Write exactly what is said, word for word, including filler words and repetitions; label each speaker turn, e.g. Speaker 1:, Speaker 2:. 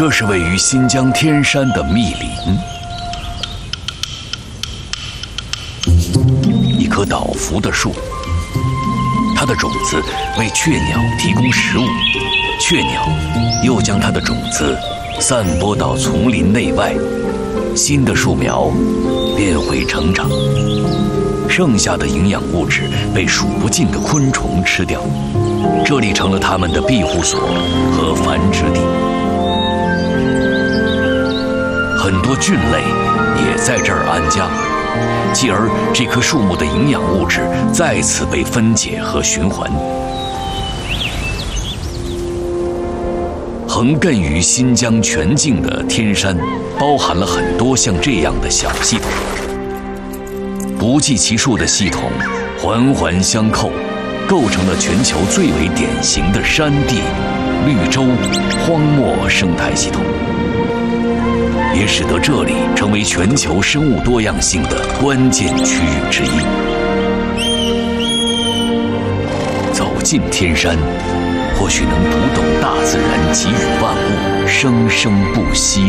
Speaker 1: 这是位于新疆天山的密林，一棵倒伏的树，它的种子为雀鸟提供食物，雀鸟又将它的种子散播到丛林内外，新的树苗便会成长，剩下的营养物质被数不尽的昆虫吃掉，这里成了它们的庇护所和繁殖地。很多菌类也在这儿安家，继而这棵树木的营养物质再次被分解和循环。横亘于新疆全境的天山，包含了很多像这样的小系统，不计其数的系统环环相扣，构成了全球最为典型的山地、绿洲、荒漠生态系统，也使得这里成为全球生物多样性的关键区域之一。走进天山，或许能读懂大自然给予万物生生不息